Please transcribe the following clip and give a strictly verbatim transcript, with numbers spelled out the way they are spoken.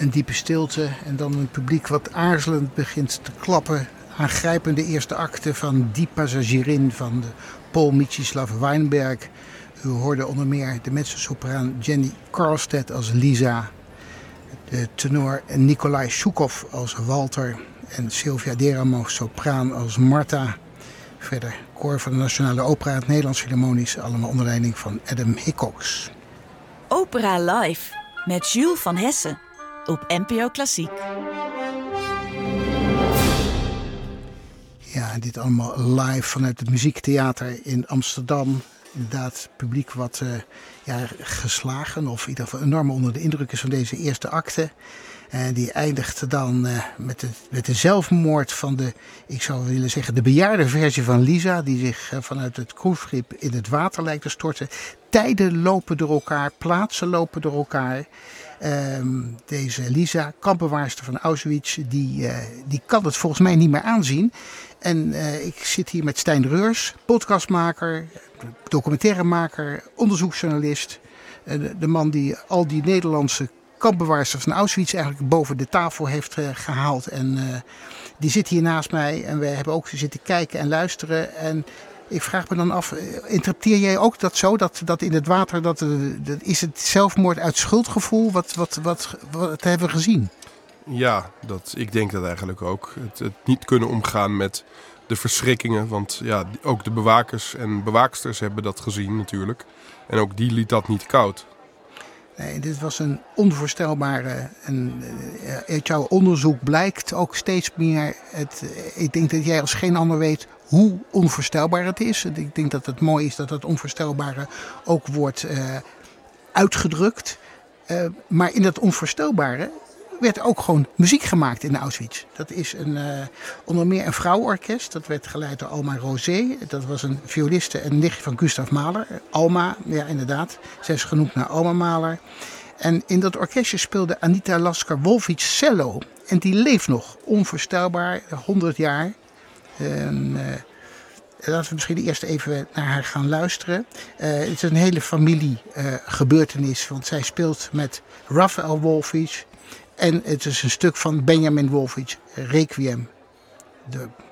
Een diepe stilte en dan een publiek wat aarzelend begint te klappen. Aangrijpende eerste acte van Die Passagierin van de Paul Mieczysław Weinberg. U hoorde onder meer de mezzosopraan Jenny Karlstedt als Lisa. De tenor Nikolai Shukov als Walter. En Sylvia Deramo, sopraan als Marta. Verder koor van de Nationale Opera, het Nederlands Philharmonisch. Allemaal onder leiding van Adam Hickox. Opera Live met Jules van Hessen op N P O Klassiek. Ja, dit allemaal live vanuit het Muziektheater in Amsterdam. Inderdaad, publiek wat uh, ja, geslagen of in ieder geval enorm onder de indruk is van deze eerste acte. En die eindigt dan uh, met, de, met de zelfmoord van de, ik zou willen zeggen, de bejaarde versie van Lisa. Die zich uh, vanuit het cruiseschip in het water lijkt te storten. Tijden lopen door elkaar, plaatsen lopen door elkaar. Um, deze Lisa, kampbewaarster van Auschwitz, die, uh, die kan het volgens mij niet meer aanzien. En uh, ik zit hier met Stijn Reurs, podcastmaker, documentairemaker, onderzoeksjournalist. Uh, de, de man die al die Nederlandse kampbewaarsters van Auschwitz eigenlijk boven de tafel heeft uh, gehaald. En uh, die zit hier naast mij en we hebben ook zitten kijken en luisteren. En ik vraag me dan af, interpreteer jij ook dat zo? Dat, dat in het water, dat, dat is het zelfmoord uit schuldgevoel? Wat, wat, wat, wat hebben we gezien? Ja, dat, ik denk dat eigenlijk ook. Het, het niet kunnen omgaan met de verschrikkingen. Want ja, ook de bewakers en bewaaksters hebben dat gezien natuurlijk. En ook die liet dat niet koud. Nee, dit was een onvoorstelbare. En uit jouw onderzoek blijkt ook steeds meer. Het, ik denk dat jij als geen ander weet hoe onvoorstelbaar het is. Ik denk dat het mooi is dat het onvoorstelbare ook wordt uh, uitgedrukt. Uh, maar in dat onvoorstelbare werd ook gewoon muziek gemaakt in Auschwitz. Dat is een, uh, onder meer een vrouwenorkest. Dat werd geleid door Alma Rosé. Dat was een violiste en nichtje van Gustav Mahler. Alma, ja inderdaad. Zij is genoemd naar Alma Mahler. En in dat orkestje speelde Anita Lasker-Wolfitz cello. En die leeft nog. Onvoorstelbaar, honderd jaar. En, uh, laten we misschien eerst even naar haar gaan luisteren. Uh, het is een hele familie uh, gebeurtenis. Want zij speelt met Raphael Wolfitz. En het is een stuk van Benjamin Wolfitz, Requiem. De